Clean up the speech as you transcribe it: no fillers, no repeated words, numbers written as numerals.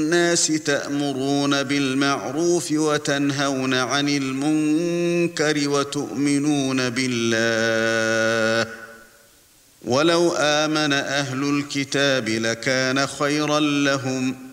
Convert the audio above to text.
الناس تأمرون بالمعروف وتنهون عن المنكر وتؤمنون بالله ولو آمن أهل الكتاب لكان خيرا لهم